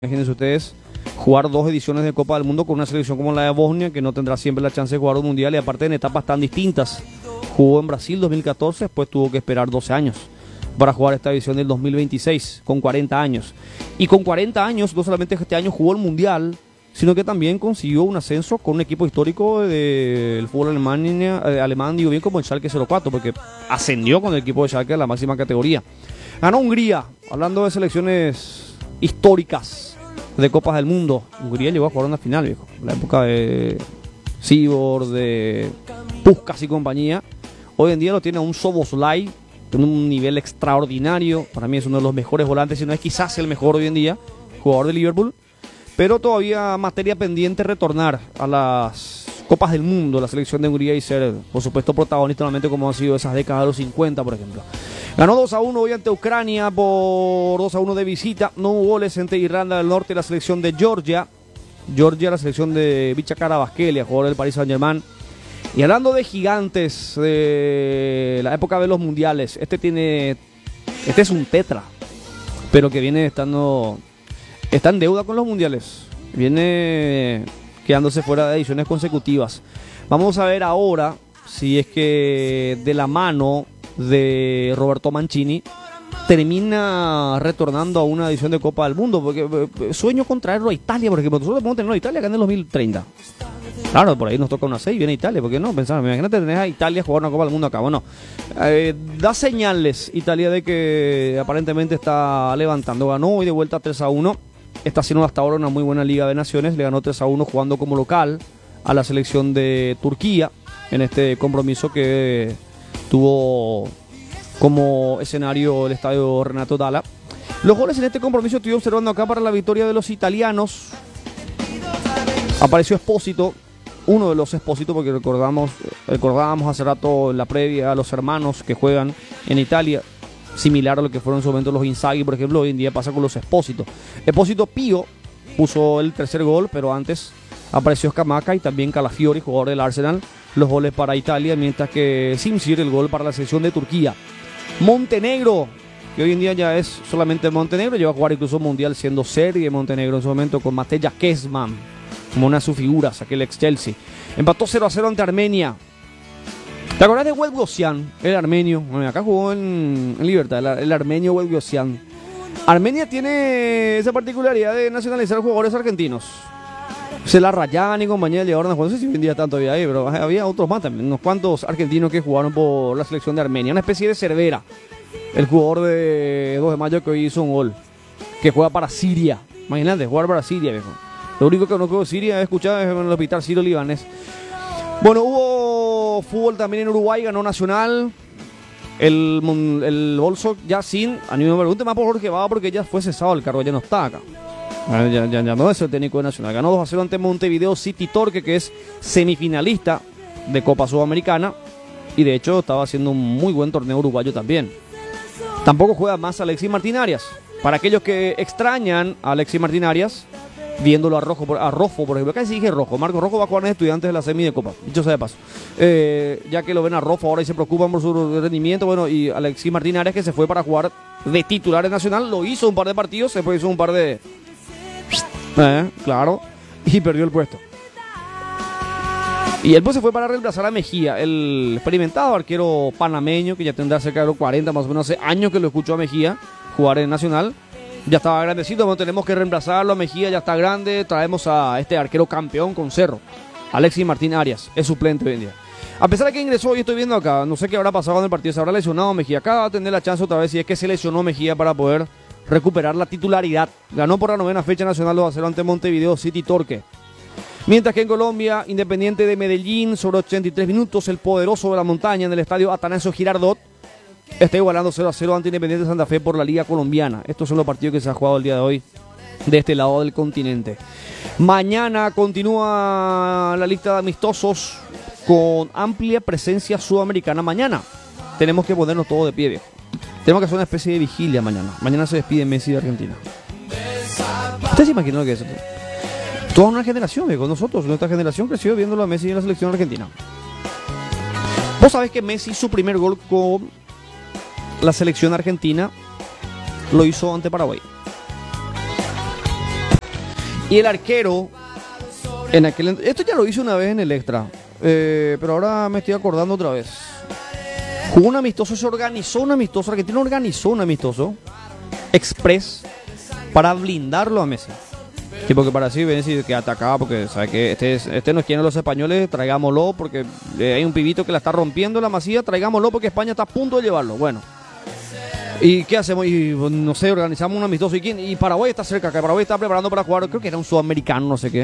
Imagínense ustedes jugar 2 ediciones de Copa del Mundo con una selección como la de Bosnia, que no tendrá siempre la chance de jugar un mundial y aparte en etapas tan distintas. Jugó en Brasil 2014, después tuvo que esperar 12 años para jugar esta edición del 2026, con 40 años. Y con 40 años, no solamente este año jugó el mundial, sino que también consiguió un ascenso con un equipo histórico del fútbol alemán, digo bien, como el Schalke 04, porque ascendió con el equipo de Schalke a la máxima categoría. Ganó Hungría, hablando de selecciones históricas de Copas del Mundo. Hungría llegó a jugar una final, viejo. La época de Sibor, de Puskás y compañía. Hoy en día lo tiene un Szoboszlai en un nivel extraordinario. Para mí es uno de los mejores volantes, si no es quizás el mejor hoy en día, jugador de Liverpool. Pero todavía materia pendiente retornar a las Copas del Mundo, la selección de Hungría, y ser, por supuesto, protagonista nuevamente como han sido esas décadas de los 50, por ejemplo. Ganó 2-1 hoy ante Ucrania por 2-1 de visita. No hubo goles entre Irlanda del Norte y la selección de Georgia. La selección de Vicha Karabaskhelia, jugador del Paris Saint-Germain. Y hablando de gigantes de la época de los mundiales, este es un tetra, pero que está en deuda con los mundiales. Viene quedándose fuera de ediciones consecutivas. Vamos a ver ahora si es que de la mano de Roberto Mancini termina retornando a una edición de Copa del Mundo, porque sueño con traerlo a Italia, por ejemplo. Nosotros podemos tenerlo a Italia acá en el 2030. Claro, por ahí nos toca una 6, viene Italia, ¿por qué no? Pensaba, imagínate tener a Italia jugar una Copa del Mundo acá. Bueno, da señales Italia de que aparentemente está levantando. Ganó hoy de vuelta 3-1. Está haciendo hasta ahora una muy buena Liga de Naciones. Le ganó 3-1 jugando como local a la selección de Turquía en este compromiso que tuvo como escenario el estadio Renato Dalla. Los goles en este compromiso estoy observando acá para la victoria de los italianos. Apareció Espósito, uno de los Espósito, porque recordábamos hace rato en la previa a los hermanos que juegan en Italia, similar a lo que fueron en su momento los Inzaghi, por ejemplo. Hoy en día pasa con los Espósito. Espósito Pío puso el tercer gol, pero antes apareció Scamacca y también Calafiori, jugador del Arsenal, los goles para Italia, mientras que Simsir el gol para la selección de Turquía. Montenegro, que hoy en día ya es solamente Montenegro, lleva a jugar incluso mundial siendo Serbia Montenegro en su momento con Mateja Kezman como una de sus figuras, aquel ex Chelsea. Empató 0-0 ante Armenia. ¿Te acordás de Welgosian, el armenio? Bueno, acá jugó en Libertad, el armenio Welgosian. Armenia tiene esa particularidad de nacionalizar jugadores argentinos. Cela Rayán y compañía llegaron a jugar, no sé si hoy en día tanto había ahí, pero había otros más también, unos cuantos argentinos que jugaron por la selección de Armenia. Una especie de Cervera, el jugador de 2 de mayo que hoy hizo un gol, que juega para Siria. Imagínate, jugar para Siria, viejo. Lo único que conozco de Siria he escuchado es en el hospital sirio-libanés. Bueno, hubo fútbol también en Uruguay, ganó Nacional. El bolso ya sin, a mí me pregunte más por Jorge Baba, porque ya fue cesado el cargo, ya no está acá. Ya no es el técnico de Nacional. Ganó 2-0 ante Montevideo City Torque, que es semifinalista de Copa Sudamericana. Y de hecho estaba haciendo un muy buen torneo uruguayo también. Tampoco juega más Alexis Martín Arias. Para aquellos que extrañan a Alexis Martín Arias, viéndolo a Rofo, por ejemplo. Acá sí dije Rojo. Marco Rojo va a jugar en Estudiantes de la semi de Copa, dicho sea de paso. Ya que lo ven a Rofo ahora y se preocupan por su rendimiento. Bueno, y Alexis Martín Arias, que se fue para jugar de titular en Nacional, lo hizo un par de partidos, después hizo un par de... claro, y perdió el puesto. Y él pues se fue para reemplazar a Mejía, el experimentado arquero panameño, que ya tendrá cerca de los 40, más o menos hace años que lo escuchó a Mejía jugar en Nacional. Ya estaba grandecito, bueno, tenemos que reemplazarlo a Mejía, ya está grande. Traemos a este arquero campeón con Cerro, Alexis Martín Arias, es suplente hoy en día. A pesar de que ingresó, hoy estoy viendo acá, no sé qué habrá pasado en el partido, se habrá lesionado Mejía. Acá va a tener la chance otra vez, si es que se lesionó Mejía, para poder recuperar la titularidad. Ganó por la 9ª fecha Nacional 2-0 ante Montevideo City Torque. Mientras que en Colombia, Independiente de Medellín, sobre 83 minutos, el poderoso de la montaña en el estadio Atanasio Girardot está igualando 0-0 ante Independiente de Santa Fe por la Liga Colombiana. Estos son los partidos que se han jugado el día de hoy de este lado del continente. Mañana continúa la lista de amistosos con amplia presencia sudamericana. Mañana tenemos que ponernos todos de pie, viejo. Tenemos que hacer una especie de vigilia mañana. Mañana se despide Messi de Argentina. ¿Ustedes se imaginan lo que es esto? Toda una generación, viejo. Nuestra generación creció viéndolo a Messi en la selección argentina. Vos sabés que Messi, su primer gol con la selección argentina, lo hizo ante Paraguay. Y el arquero, esto ya lo hice una vez en el extra, pero ahora me estoy acordando otra vez. Jugó un amistoso, Argentina organizó un amistoso express para blindarlo a Messi. Tipo que para así Messi que atacaba porque sabe que este nos quieren los españoles, traigámoslo porque hay un pibito que la está rompiendo la Masía, traigámoslo porque España está a punto de llevarlo. Bueno. ¿Y qué hacemos? Y no sé, organizamos un amistoso. Y Paraguay está cerca, que Paraguay está preparando para jugar, creo que era un sudamericano, no sé qué.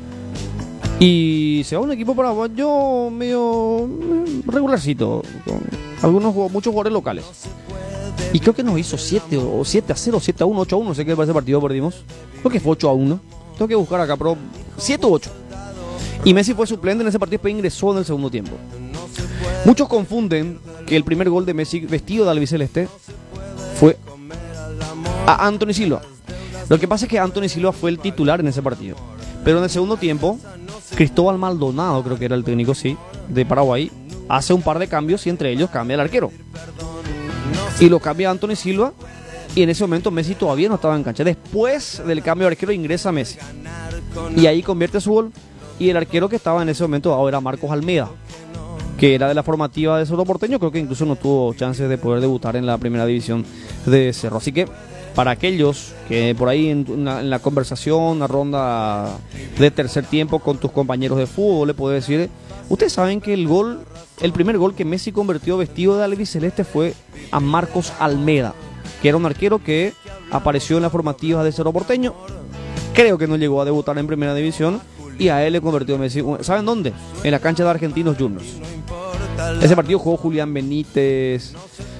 Y se va un equipo paraguayo medio regularcito, con muchos jugadores locales. Y creo que nos hizo 7-0, 7-1, 8-1, no sé qué, para ese partido perdimos. Creo que fue 8-1. Tengo que buscar acá, pero 7-8. Y Messi fue suplente en ese partido, pero ingresó en el segundo tiempo. Muchos confunden que el primer gol de Messi vestido de albiceleste fue a Anthony Silva. Lo que pasa es que Anthony Silva fue el titular en ese partido. Pero en el segundo tiempo, Cristóbal Maldonado, creo que era el técnico, sí, de Paraguay, hace un par de cambios y entre ellos cambia el arquero. Y lo cambia Anthony Silva y en ese momento Messi todavía no estaba en cancha. Después del cambio de arquero ingresa Messi. Y ahí convierte su gol. Y el arquero que estaba en ese momento ahora era Marcos Almeida, que era de la formativa de Cerro Porteño, creo que incluso no tuvo chances de poder debutar en la primera división de Cerro. Así que para aquellos que por ahí en la conversación, una ronda de tercer tiempo con tus compañeros de fútbol, le puedo decir, ustedes saben que el primer gol que Messi convirtió vestido de albiceleste fue a Marcos Almeida, que era un arquero que apareció en la formativa de Cerro Porteño, creo que no llegó a debutar en primera división, y a él le convirtió Messi. ¿Saben dónde? En la cancha de Argentinos Juniors. Ese partido jugó Julián Benítez.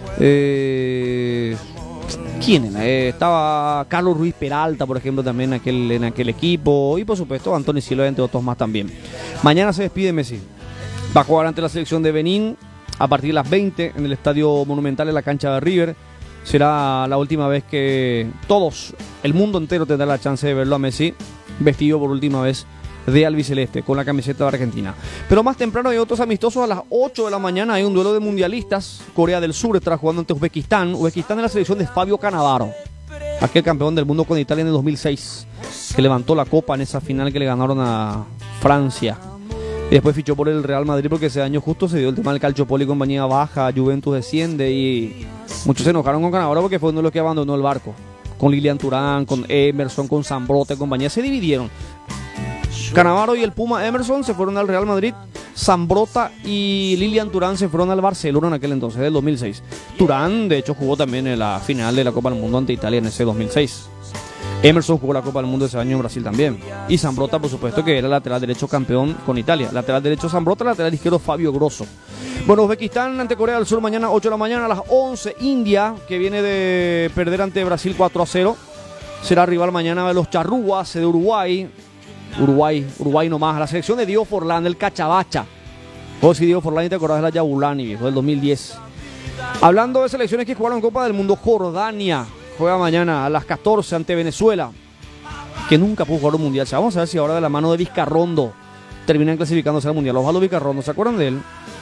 ¿Quién era? Estaba Carlos Ruiz Peralta, por ejemplo, también en aquel equipo. Y por supuesto, Anthony Silva, entre otros más también. Mañana se despide Messi. Va a jugar ante la selección de Benín a partir de las 20 en el Estadio Monumental en la cancha de River. Será la última vez que el mundo entero tendrá la chance de verlo a Messi vestido por última vez de albiceleste con la camiseta de Argentina. Pero más temprano hay otros amistosos. A las 8 de la mañana hay un duelo de mundialistas. Corea del Sur estará jugando ante Uzbekistán. Uzbekistán es la selección de Fabio Cannavaro, aquel campeón del mundo con Italia en el 2006, que levantó la copa en esa final que le ganaron a Francia. Y después fichó por el Real Madrid porque ese año justo se dio el tema del Calciopoli, compañía baja, Juventus desciende y muchos se enojaron con Cannavaro porque fue uno de los que abandonó el barco. Con Lilian Thuram, con Emerson, con Zambrotta, compañía, se dividieron. Cannavaro y el Puma Emerson se fueron al Real Madrid. Zambrotta y Lilian Thuram se fueron al Barcelona en aquel entonces, del 2006. Thuram, de hecho, jugó también en la final de la Copa del Mundo ante Italia en ese 2006. Emerson jugó la Copa del Mundo ese año en Brasil también. Y Zambrotta, por supuesto, que era lateral derecho campeón con Italia. Lateral derecho Zambrotta, lateral izquierdo Fabio Grosso. Bueno, Uzbekistán ante Corea del Sur mañana 8 de la mañana. A las 11, India, que viene de perder ante Brasil 4-0. Será rival mañana de los charrúas de Uruguay. Uruguay nomás. La selección de Diego Forlán, el Cachabacha. Vos si Diego Forlán, te acordás de la Yabulani, viejo, del 2010. Hablando de selecciones que jugaron Copa del Mundo, Jordania juega mañana a las 14 ante Venezuela, que nunca pudo jugar un mundial. Vamos a ver si ahora de la mano de Vizcarrondo terminan clasificándose al mundial. Osvaldo Vizcarrondo, ¿se acuerdan de él?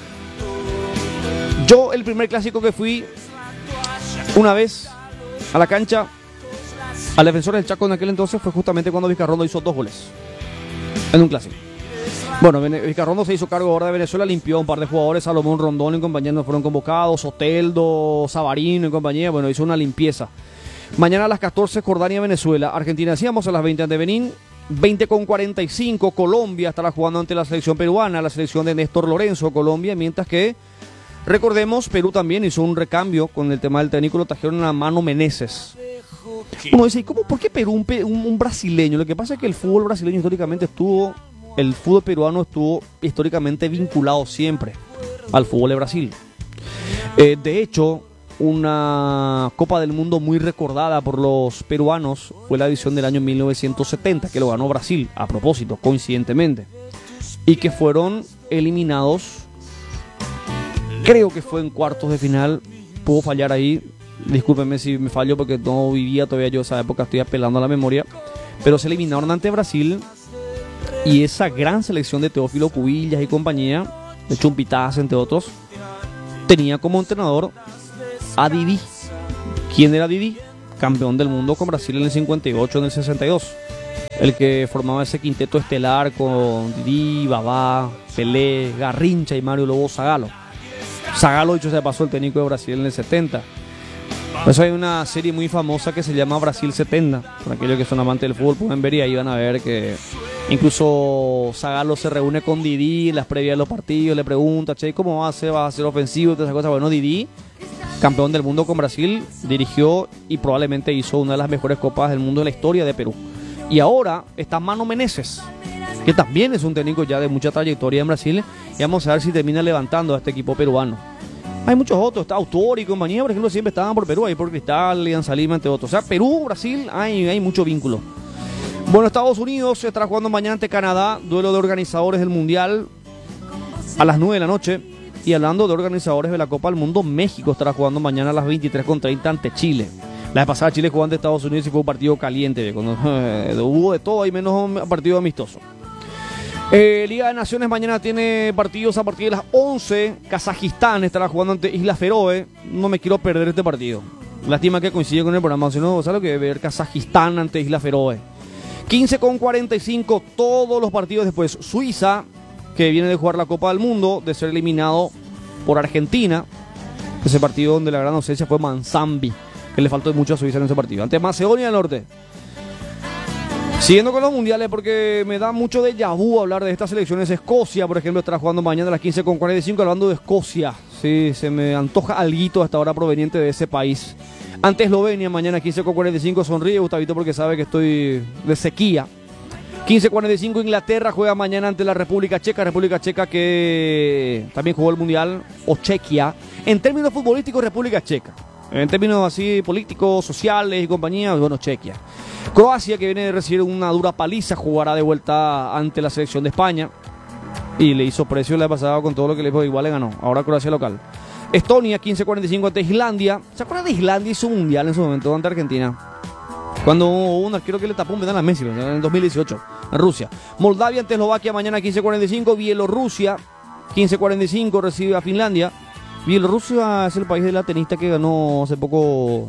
Yo, el primer clásico que fui una vez a la cancha, al Defensor del Chaco en aquel entonces, fue justamente cuando Vizcarrondo hizo 2 goles en un clásico. Bueno, Vizcarrondo se hizo cargo ahora de Venezuela, limpió a un par de jugadores, Salomón Rondón y compañía no fueron convocados, Soteldo, Savarino y compañía, bueno, hizo una limpieza. Mañana a las 14, Jordania-Venezuela. Argentina, decíamos, a las 20 ante Benín. 20:45, Colombia estará jugando ante la selección peruana, la selección de Néstor Lorenzo, Colombia, mientras que, recordemos, Perú también hizo un recambio con el tema del técnico, lo trajeron a Mano Meneses. Uno dice, ¿por qué Perú, un brasileño? Lo que pasa es que el fútbol brasileño históricamente el fútbol peruano estuvo históricamente vinculado siempre al fútbol de Brasil. De hecho, una Copa del Mundo muy recordada por los peruanos fue la edición del año 1970, que lo ganó Brasil, a propósito, coincidentemente, y que fueron eliminados, creo que fue en cuartos de final. Puedo fallar ahí, discúlpenme si me fallo porque no vivía todavía yo esa época, estoy apelando a la memoria, pero se eliminaron ante Brasil. Y esa gran selección de Teófilo Cubillas y compañía, de Chumpitaz entre otros, tenía como entrenador a Didi. ¿Quién era Didi? Campeón del mundo con Brasil en el 58, en el 62. el que formaba ese quinteto estelar con Didi, Babá, Pelé, Garrincha y Mario Lobo Zagallo. Zagallo, dicho se pasó, el técnico de Brasil en el 70. Por eso hay una serie muy famosa que se llama Brasil 70. Para aquellos que son amantes del fútbol pueden ver y ahí van a ver que incluso Zagallo se reúne con Didi en las previas de los partidos, le pregunta, che, ¿cómo va a ser? ¿Vas a ser ofensivo? Todas esas cosas. Bueno, Didi, campeón del mundo con Brasil, dirigió y probablemente hizo una de las mejores copas del mundo de la historia de Perú. Y ahora está Mano Menezes, que también es un técnico ya de mucha trayectoria en Brasil, y vamos a ver si termina levantando a este equipo peruano. Hay muchos otros, está Autor y compañía, por ejemplo, siempre estaban por Perú, ahí por Cristal, Alianza Lima, entre otros. O sea, Perú, Brasil, hay mucho vínculo. Bueno, Estados Unidos se estará jugando mañana ante Canadá, duelo de organizadores del Mundial a las 9 de la noche. Y hablando de organizadores de la Copa del Mundo, México estará jugando mañana a las 23:30 ante Chile. La vez pasada Chile jugó ante Estados Unidos y fue un partido caliente, cuando hubo de todo y menos un partido amistoso. Liga de Naciones mañana tiene partidos a partir de las 11. Kazajistán estará jugando ante Islas Feroe. No me quiero perder este partido. Lástima que coincide con el programa, si no, ¿sabes lo que ver Kazajistán ante Islas Feroe? 15:45 todos los partidos después. Suiza, que viene de jugar la Copa del Mundo, de ser eliminado por Argentina. Ese partido donde la gran ausencia fue Manzambi, que le faltó mucho a Suiza en ese partido. Ante Macedonia del Norte. Siguiendo con los mundiales, porque me da mucho déjà vu hablar de estas selecciones. Escocia, por ejemplo, estará jugando mañana a las 15:45, hablando de Escocia. Sí, se me antoja alguito hasta ahora proveniente de ese país. Ante Eslovenia, mañana a 15:45, sonríe Gustavito porque sabe que estoy de sequía. 15:45, Inglaterra juega mañana ante la República Checa que también jugó el Mundial, o Chequia. En términos futbolísticos, República Checa. En términos así políticos, sociales y compañía, bueno, Chequia. Croacia, que viene de recibir una dura paliza, jugará de vuelta ante la selección de España. Y le hizo precio la pasada con todo lo que le dijo, igual le ganó. Ahora Croacia local. Estonia, 15:45 ante Islandia. ¿Se acuerdan de Islandia? Hizo un mundial en su momento ante Argentina. Cuando hubo un arquero que le tapó un penal a Messi en el 2018, en Rusia. Moldavia ante Eslovaquia, mañana 15:45. Bielorrusia, 15:45, recibe a Finlandia. Bielorrusia es el país de la tenista que ganó hace poco.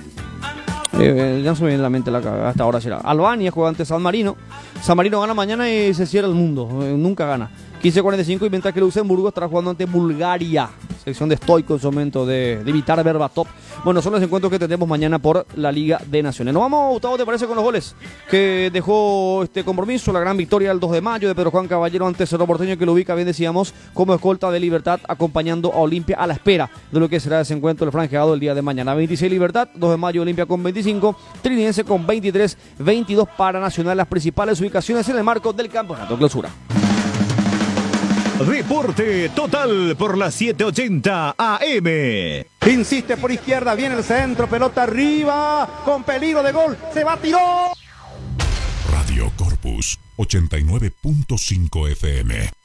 Ya no se me viene en la mente hasta ahora será. Albania juega ante San Marino. San Marino gana mañana y se cierra el mundo. Nunca gana. 15:45, y mientras que Luxemburgo estará jugando ante Bulgaria. Selección de Stoico en su momento de Dimitar Berbatov. Bueno, son los encuentros que tendremos mañana por la Liga de Naciones. Nos vamos, Gustavo, ¿te parece con los goles que dejó este compromiso? La gran victoria del 2 de mayo de Pedro Juan Caballero ante Cerro Porteño, que lo ubica, bien decíamos, como escolta de Libertad, acompañando a Olimpia a la espera de lo que será ese encuentro del franjeado el día de mañana. 26 Libertad, 2 de mayo Olimpia con 25, Trinidense con 23, 22 para Nacional, las principales ubicaciones en el marco del Campeonato Clausura. Deporte Total por las 7:80 AM. Insiste por izquierda, viene el centro, pelota arriba, con peligro de gol, se va, tiró. Radio Corpus 89.5 FM.